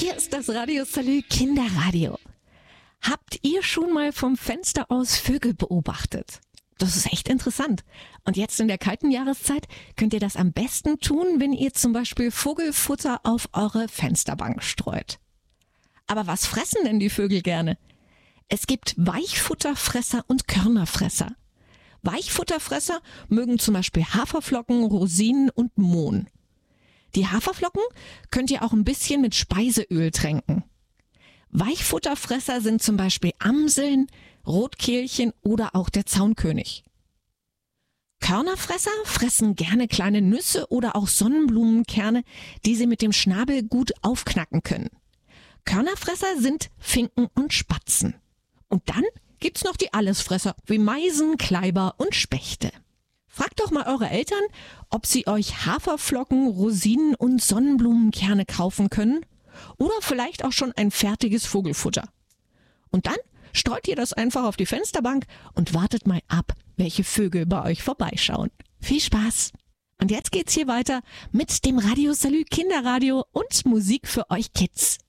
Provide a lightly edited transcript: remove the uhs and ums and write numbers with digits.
Hier ist das Radio Salü Kinderradio. Habt ihr schon mal vom Fenster aus Vögel beobachtet? Das ist echt interessant. Und jetzt in der kalten Jahreszeit könnt ihr das am besten tun, wenn ihr zum Beispiel Vogelfutter auf eure Fensterbank streut. Aber was fressen denn die Vögel gerne? Es gibt Weichfutterfresser und Körnerfresser. Weichfutterfresser mögen zum Beispiel Haferflocken, Rosinen und Mohn. Die Haferflocken könnt ihr auch ein bisschen mit Speiseöl tränken. Weichfutterfresser sind zum Beispiel Amseln, Rotkehlchen oder auch der Zaunkönig. Körnerfresser fressen gerne kleine Nüsse oder auch Sonnenblumenkerne, die sie mit dem Schnabel gut aufknacken können. Körnerfresser sind Finken und Spatzen. Und dann gibt's noch die Allesfresser wie Meisen, Kleiber und Spechte. Fragt doch mal eure Eltern, ob sie euch Haferflocken, Rosinen und Sonnenblumenkerne kaufen können oder vielleicht auch schon ein fertiges Vogelfutter. Und dann streut ihr das einfach auf die Fensterbank und wartet mal ab, welche Vögel bei euch vorbeischauen. Viel Spaß! Und jetzt geht's hier weiter mit dem Radio Salü Kinderradio und Musik für euch Kids.